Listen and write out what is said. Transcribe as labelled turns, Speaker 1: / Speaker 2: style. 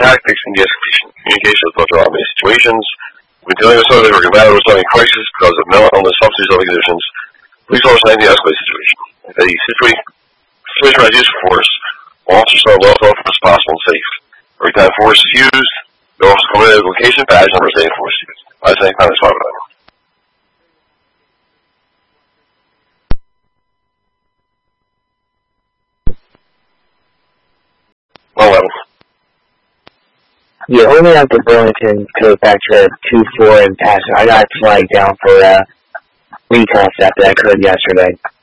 Speaker 1: tactics and de-escalation. Communication with both automated situations. When dealing with somebody working battle, resolving crisis because of mental illness, substance abuse conditions, police officers need to de-escalate situation. If a situation has use of force, officers are well thought as possible and safe. Every time force is used, the officers come in at the location, badge number, is force used. I think that's fine with that.
Speaker 2: Yeah, only out to Burlington to back to 2-4 and pass. I got flagged down for recon after I could yesterday.